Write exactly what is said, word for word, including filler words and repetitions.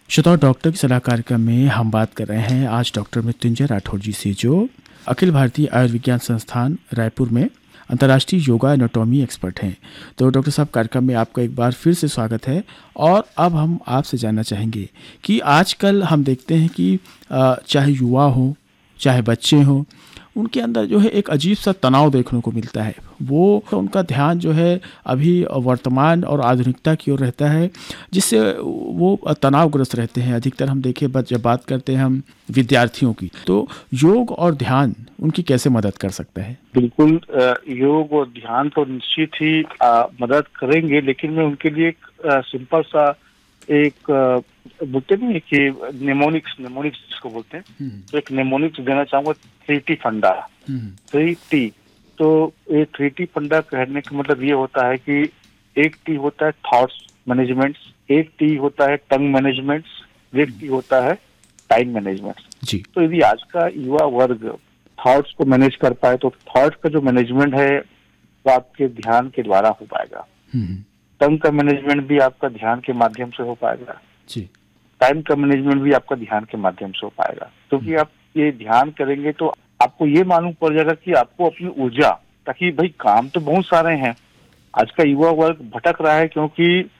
श्रोताओं, डॉक्टर की सलाह कार्यक्रम में हम बात कर रहे हैं आज डॉक्टर मृत्युंजय राठौर जी से, जो अखिल भारतीय आयुर्विज्ञान संस्थान रायपुर में अंतर्राष्ट्रीय योगा एनाटॉमी एक्सपर्ट हैं। तो डॉक्टर साहब, कार्यक्रम में आपका एक बार फिर से स्वागत है। और अब हम आपसे जानना चाहेंगे कि आजकल हम देखते हैं कि अ, चाहे युवा हो, चाहे बच्चे हों, उनके अंदर जो है एक अजीब सा तनाव देखने को मिलता है। वो उनका ध्यान जो है अभी वर्तमान और आधुनिकता की ओर रहता है, जिससे वो तनावग्रस्त रहते हैं। अधिकतर हम देखें, बस जब बात करते हैं हम विद्यार्थियों की, तो योग और ध्यान उनकी कैसे मदद कर सकता है? बिल्कुल, अ, योग और ध्यान तो निश्चित ही अ, मदद करेंगे, लेकिन मैं उनके लिए एक अ, सिंपल सा एक अ, बोलते नहीं है कि नेमोनिक्स नेमोनिक्स जिसको बोलते हैं, हम्म, तो एक नेमोनिक्स देना चाहूंगा। थ्री टी फंडा, हम्म, थ्री टी। तो ये थ्री टी फंडा कहने का मतलब ये होता है कि एक टी होता है थॉट्स मैनेजमेंट, एक टी होता है टंग मैनेजमेंट, एक टी होता है टाइम मैनेजमेंट। जी। तो यदि आज का युवा वर्ग थॉट्स को मैनेज कर पाए तो थॉट्स का जो मैनेजमेंट है वो आपके ध्यान के द्वारा हो पाएगा। हम्म, टंग का मैनेजमेंट भी आपका ध्यान के माध्यम से हो पाएगा। जी। टाइम का मैनेजमेंट भी आपका ध्यान के माध्यम से हो पाएगा, क्योंकि आप ये ध्यान करेंगे तो आपको ये मालूम पड़ जाएगा कि आपको अपनी ऊर्जा, ताकि भाई काम तो बहुत सारे हैं, आज का युवा वर्ग भटक रहा है क्योंकि